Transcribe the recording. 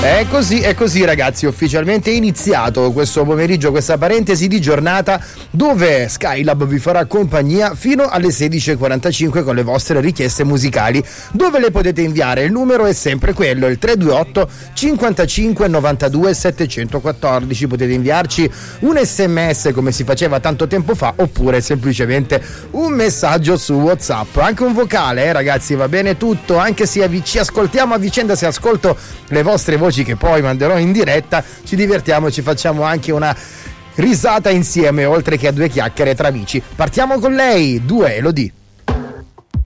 È così ragazzi, ufficialmente iniziato questo pomeriggio, questa parentesi di giornata dove Skylab vi farà compagnia fino alle 16.45 con le vostre richieste musicali, dove le potete inviare. Il numero è sempre quello, il 328 55 92 714. Potete inviarci un SMS come si faceva tanto tempo fa, oppure semplicemente un messaggio su WhatsApp, anche un vocale, ragazzi, va bene tutto, anche se ci ascoltiamo a vicenda, se ascolto le vostre voci che poi manderò in diretta, ci divertiamo, ci facciamo anche una risata insieme, oltre che a due chiacchiere tra amici. Partiamo con lei, Elodie.